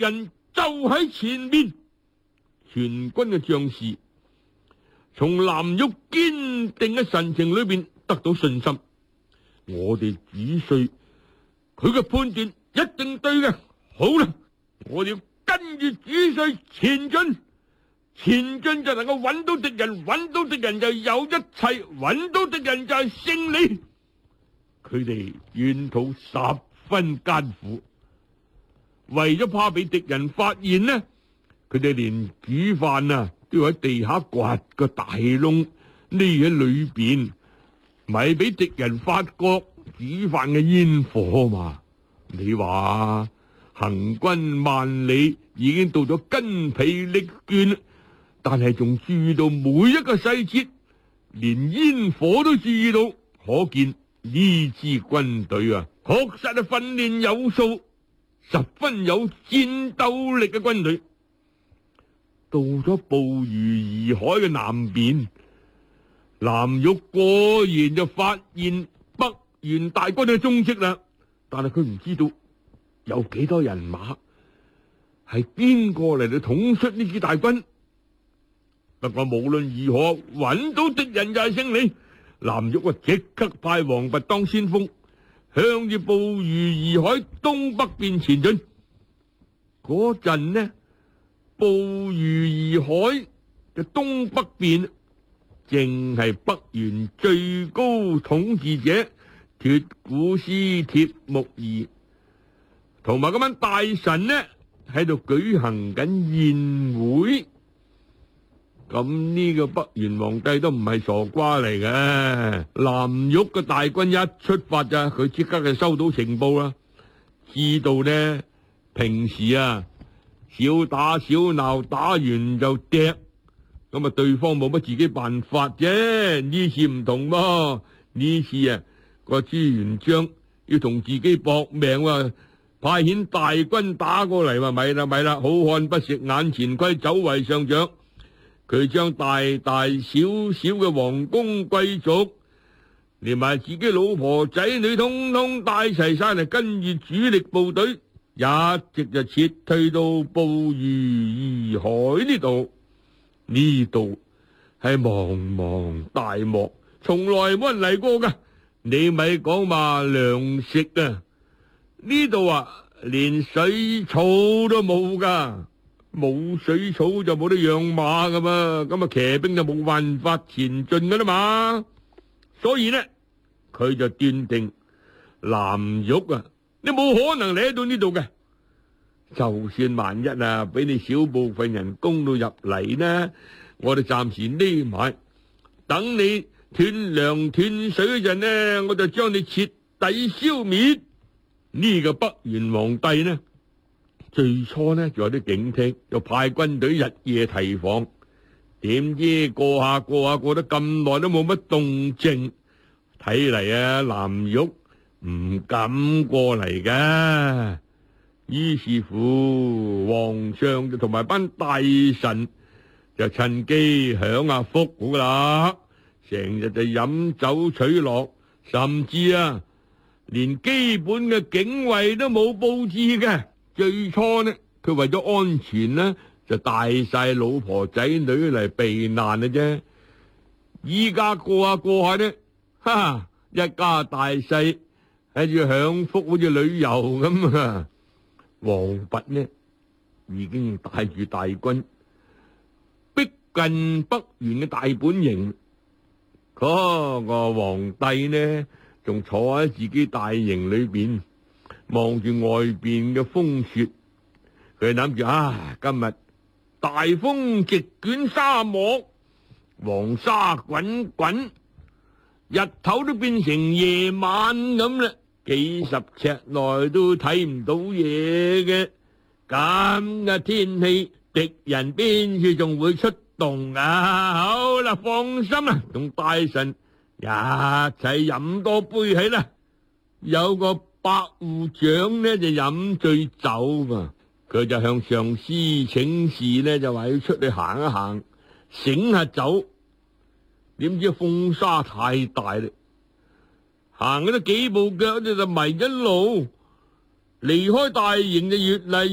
人就喺前面。全軍嘅將士從藍玉堅定嘅神情裏邊得到信心，我哋主帥佢嘅判斷一定對嘅。好啦，我哋要跟住主帥前進，前進就能夠揾到敵人，揾到敵人就有一切，揾到敵人就係勝利。佢哋沿途十分艱苦，為咗怕俾敵人發現呢，佢哋連煮飯都要喺地下掘個大窿，匿喺裏邊，咪俾敵人發覺煮飯嘅煙火嘛。你話行軍萬里已經到咗筋疲力倦，但係仲注意到每一個細節，連煙火都注意到，可見呢支軍隊確實係訓練有素，十分有戰鬥力嘅軍隊。到咗捕魚兒海嘅南邊，藍玉果然就發現北元大軍嘅蹤跡啦，但係佢唔知道有幾多人馬，係邊個嚟到統率呢支大軍。不過無論如何，揾到敵人就係勝利。藍玉即刻派王弼當先鋒，向住捕魚兒海東北邊前進。嗰陣呢，捕魚兒海嘅東北邊正係北元最高統治者彑古斯鐵木兒同埋嗰班大臣呢喺度舉行緊宴會。咁呢個北元皇帝都唔係傻瓜嚟嘅。藍玉嘅大軍一出發咋，佢即刻就收到情報啦，知道呢平時小打小鬧，打完就掟，咁對方冇乜自己辦法啫。呢次唔同噃，呢次個朱元璋要同自己搏命派遣大軍打過嚟，咪啦，好漢不食眼前虧，走為上將。佢將大大小小嘅皇宮貴族，連埋自己老婆仔女，通通帶齊晒嚟，跟住主力部隊，一直就撤退到捕魚兒海呢度。呢度係茫茫大漠，從來冇人嚟過噶。你咪講嘛，糧食呢度連水草都冇噶。冇水草就冇得養馬噶嘛，咁騎兵就冇辦法前進噶啦嘛。所以呢，佢就斷定藍玉你冇可能嚟到呢度嘅。就算萬一俾你少部分人攻到入嚟呢，我哋暫時匿埋，等你斷糧斷水嗰陣呢，我就將你徹底消滅。呢個北元皇帝呢，最初呢仲有啲警惕，又派軍隊日夜提防，點知過下過得咁耐都冇乜動靜，睇嚟藍玉唔敢過嚟嘅。於是乎，皇上就同埋班大臣就趁機享下福噶啦，成日就飲酒取樂，甚至連基本嘅警衛都冇布置嘅。最初呢，佢為咗安全呢，就帶晒老婆仔女嚟避難嘅啫。依家過下呢，一家大細喺度享福，好似旅遊咁。王弼呢已經帶住大軍逼近北元嘅大本營。嗰個皇帝呢仲坐喺自己大營裏邊，望住外邊嘅風雪。佢諗住今日大風席捲沙漠，黃沙滾滾，日頭都變成夜晚咁啦，幾十尺內都睇唔到嘢嘅。咁嘅天氣，敵人邊處仲會出動好啦，放心啦，同大臣一齊飲多杯起啦。有個百戶長呢就飲醉酒嘛，佢就向上司請示呢，就話要出去行一行，醒下酒。點知風沙太大啦，行咗幾步腳就迷咗路，離開大營就越嚟